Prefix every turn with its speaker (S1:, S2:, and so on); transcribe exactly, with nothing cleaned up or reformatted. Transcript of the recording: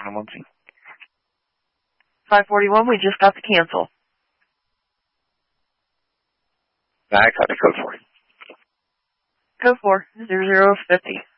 S1: five forty-one, we just got the cancel.
S2: I got the code for it.
S1: Code four, zero zero fifty.